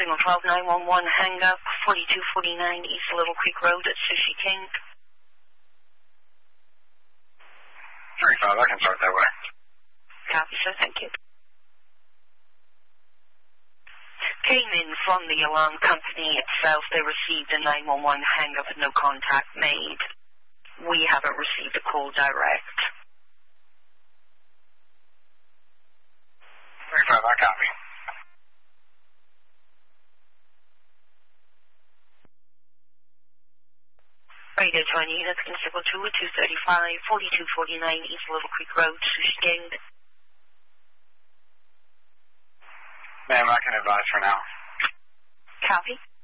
Signal 12 911, hang up, 4249 East Little Creek Road at Sushi King. 35, I can start that way. Copy, sir, thank you. Came in from the alarm company itself. They received a 911 hang up and no contact made. We haven't received a call direct. 35, I copy. Radio 20, that's Signal 2 at 235, 4249 East Little Creek Road, Sushi King. Ma'am, I can advise for now. Copy.